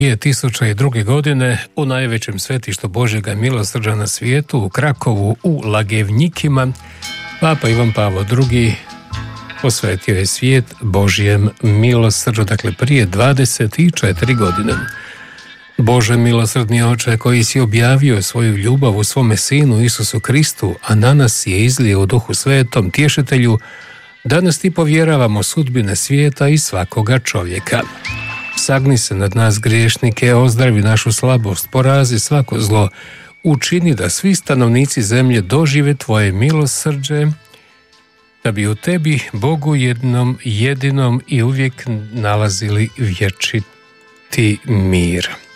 2002. godine u najvećem svetištu Božjega milosrđa na svijetu u Krakovu u Lagevnikima Papa Ivan Pavao II posvetio je svijet Božjem milosrđu, dakle prije 24 godine. Bože milosrdni Oče, koji si objavio svoju ljubav u svome Sinu Isusu Kristu, a na nas je izlio u Duhu Svetom, tješitelju, danas ti povjeravamo sudbine svijeta i svakoga čovjeka. Sagni se nad nas griješnike, ozdravi našu slabost, porazi svako zlo, učini da svi stanovnici zemlje dožive tvoje milosrđe, da bi u tebi, Bogu jednom, jedinom i uvijek nalazili vječiti mir.